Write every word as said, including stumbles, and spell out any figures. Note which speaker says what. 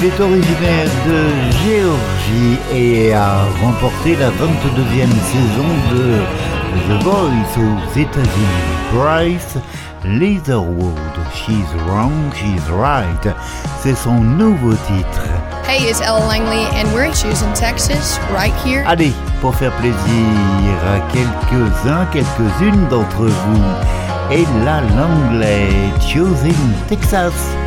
Speaker 1: Il est originaire de Géorgie et a remporté la vingt-deuxième saison de The Voice aux États-Unis. Bryce Leatherwood, She's Wrong, She's Right, c'est son nouveau titre.
Speaker 2: Hey, it's Ella Langley and we're in Houston, Texas, right here.
Speaker 1: Allez, pour faire plaisir à quelques-uns, quelques-unes d'entre vous, Ella Langley, Houston, Texas.